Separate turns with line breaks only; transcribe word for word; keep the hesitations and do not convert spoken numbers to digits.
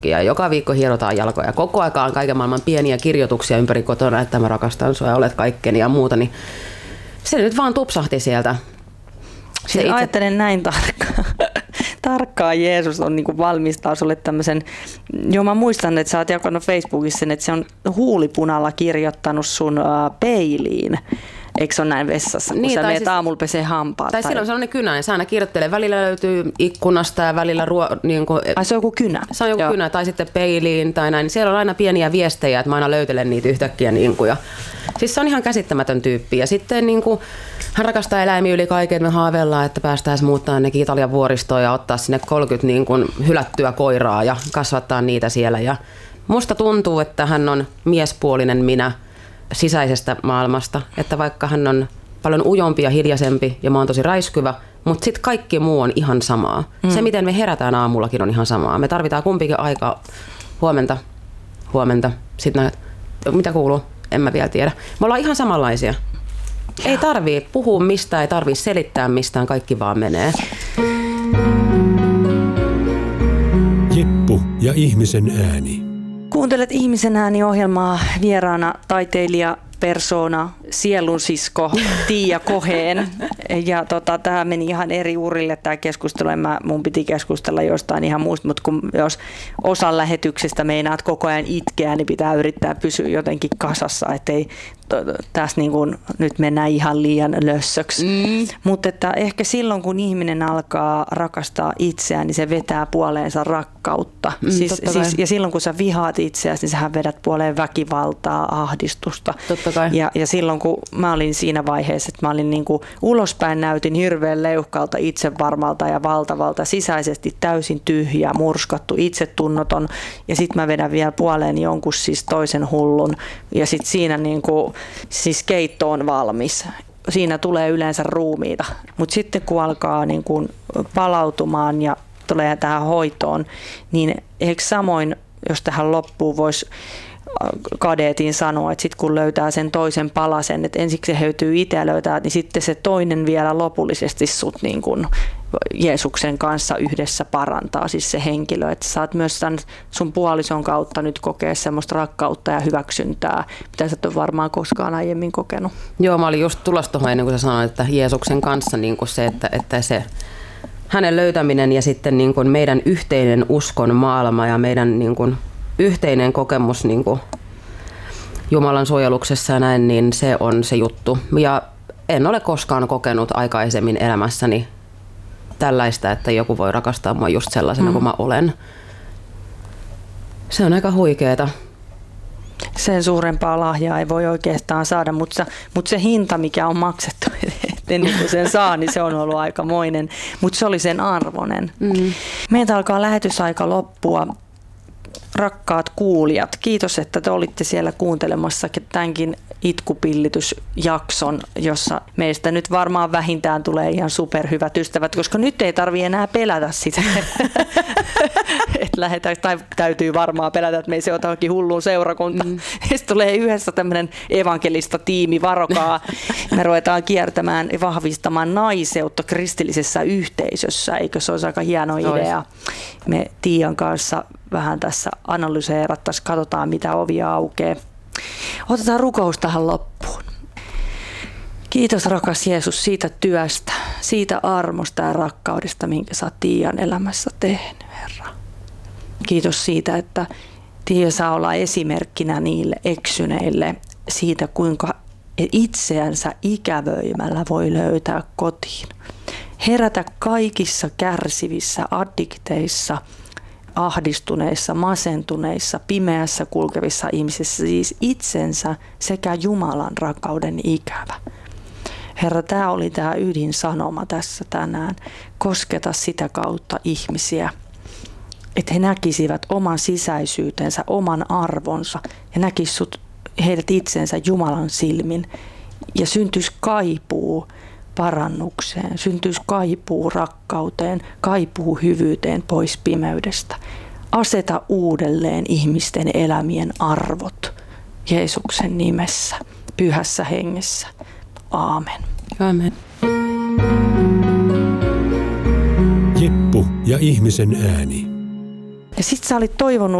ja joka viikko hierotaan jalkoja. Koko aika on kaiken maailman pieniä kirjoituksia ympäri kotona, että mä rakastan sua ja olet kaikkeni ja muuta. Niin se nyt vaan tupsahti sieltä.
Siis itse... Ajattelen näin tarkkaan. Tarkkaan Jeesus on niin kuin valmistaa sulle tämmöisen, joo mä muistan, että sä oot jakanut Facebookissa sen, että se on huulipunalla kirjoittanut sun uh, peiliin. Eikö se ole näin vessassa, kun niin, sä menet siis, aamulla pesee hampaat?
Tai, tai silloin se on ne kynä, niin sä aina kirjoittelee. Välillä löytyy ikkunasta ja välillä... Ruo, niin kuin,
Ai se on joku kynä?
Se on joku Joo. kynä, tai sitten peiliin tai näin. Siellä on aina pieniä viestejä, että mä aina löytelen niitä yhtäkkiä. Niin kuin, ja, siis se on ihan käsittämätön tyyppi. Ja sitten niin kuin, hän rakastaa eläimiä yli kaiken. Me haaveillaan, että päästäisiin muuttaa nekin Italian vuoristoon ja ottaa sinne kolmekymmentä niin kuin, hylättyä koiraa ja kasvattaa niitä siellä. Ja musta tuntuu, että hän on miespuolinen minä sisäisestä maailmasta, että vaikka hän on paljon ujompi ja hiljaisempi ja mä oon tosi räiskyvä, mutta sitten kaikki muu on ihan samaa. Mm. Se, miten me herätään aamullakin, on ihan samaa. Me tarvitaan kumpikin aikaa huomenta, huomenta, sitten mitä kuuluu, en mä vielä tiedä. Me ollaan ihan samanlaisia. Ja. Ei tarvii puhua mistään, ei tarvii selittää mistään, kaikki vaan menee.
Jeppu ja ihmisen ääni.
Kuuntelet Ihmisen ääni-ohjelmaa, vieraana taiteilija, persoona, sielunsisko Tiia Koheen. Ja tota, tämä meni ihan eri urille tämä keskustelu. En mä, mun piti keskustella jostain ihan muusta, mutta kun jos osan lähetyksestä meinaat koko ajan itkeä, niin pitää yrittää pysyä jotenkin kasassa, ettei tässä niin kuin nyt mennään ihan liian lössöksi. Mm. Mutta että ehkä silloin, kun ihminen alkaa rakastaa itseään, niin se vetää puoleensa rakkautta. Mm, siis, siis, ja silloin, kun sä vihaat itseäsi, niin sähän vedät puoleen väkivaltaa, ahdistusta. Ja, ja silloin, kun mä olin siinä vaiheessa, että mä olin niin kuin ulospäin näytin hirveän leuhkalta, itsevarmalta ja valtavalta, sisäisesti täysin tyhjä, murskattu, itsetunnoton. Ja sitten mä vedän vielä puoleen jonkun siis toisen hullun. Ja sitten siinä niin kuin siis keitto on valmis. Siinä tulee yleensä ruumiita, mutta sitten kun alkaa niin kuin palautumaan ja tulee tähän hoitoon, niin ehkä samoin, jos tähän loppuun voisi kadeetin sanoa, että sitten kun löytää sen toisen palasen, että ensiksi se höytyy itse ja löytää, niin sitten se toinen vielä lopullisesti sut niin kuin Jeesuksen kanssa yhdessä parantaa, siis se henkilö, että saat myös tämän sun puolison kautta nyt kokea semmoista rakkautta ja hyväksyntää, mitä sä et ole varmaan koskaan aiemmin kokenut.
Joo, mä olin just tulossa tuohon ennen kuin sä sanoit, että Jeesuksen kanssa niin kuin se, että, että se hänen löytäminen ja sitten niin kuin meidän yhteinen uskon maailma ja meidän niin kuin yhteinen kokemus niin kuin Jumalan suojeluksessa ja näin, niin se on se juttu. Ja en ole koskaan kokenut aikaisemmin elämässäni tällaista, että joku voi rakastaa mua just sellaisena mm. kuin mä olen. Se on aika huikeeta.
Sen suurempaa lahjaa ei voi oikeastaan saada, mutta, mutta se hinta, mikä on maksettu, ennen kuin sen saa, niin se on ollut aikamoinen. Mutta se oli sen arvoinen. Mm. Meiltä alkaa lähetysaika loppua. Rakkaat kuulijat, kiitos, että te olitte siellä kuuntelemassa tämänkin itkupillitysjakson, jossa meistä nyt varmaan vähintään tulee ihan superhyvät ystävät, koska nyt ei tarvitse enää pelätä sitä, että lähdetään, tai täytyy varmaan pelätä, että me ei se otakin hulluun seurakunta. Mm. Sitten tulee yhdessä tämmöinen evankelista tiimi, varokaa. Me ruvetaan kiertämään ja vahvistamaan naiseutta kristillisessä yhteisössä, eikö se olisi aika hieno idea? Me Tiian kanssa vähän tässä analyseerattaisiin, katsotaan mitä ovia aukeaa. Otetaan rukous tähän loppuun. Kiitos rakas Jeesus siitä työstä, siitä armosta ja rakkaudesta, minkä sä oot Tiian elämässä tehnyt, Herra. Kiitos siitä, että Tiia saa olla esimerkkinä niille eksyneille siitä, kuinka itseänsä ikävöimällä voi löytää kotiin. Herätä kaikissa kärsivissä addikteissa, ahdistuneissa, masentuneissa, pimeässä kulkevissa ihmisissä, siis itsensä sekä Jumalan rakkauden ikävä. Herra, tämä oli tämä ydinsanoma tässä tänään. Kosketa sitä kautta ihmisiä, että he näkisivät oman sisäisyytensä, oman arvonsa ja näkisivät heidät itsensä Jumalan silmin ja syntyisi kaipuu parannukseen, syntyisi kaipuu rakkauteen, kaipuu hyvyyteen pois pimeydestä. Aseta uudelleen ihmisten elämien arvot Jeesuksen nimessä, pyhässä hengessä. Aamen.
Aamen.
Jeppu ja ihmisen ääni.
Ja sit sä olit toivonut